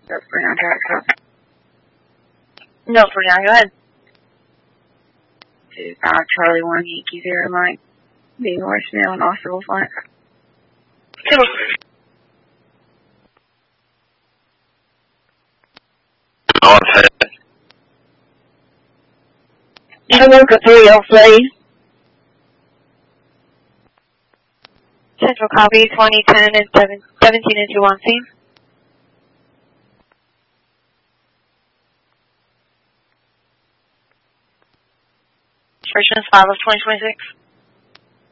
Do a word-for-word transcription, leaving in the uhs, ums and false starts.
That's for now, track. No, for now, go ahead. Two five Charlie one Yankee zero Mike. Be voicemail and also flight. Two. On set. America three oh three. Central copy twenty ten and seven, seventeen and two on scene. Expression is five of twenty twenty-six.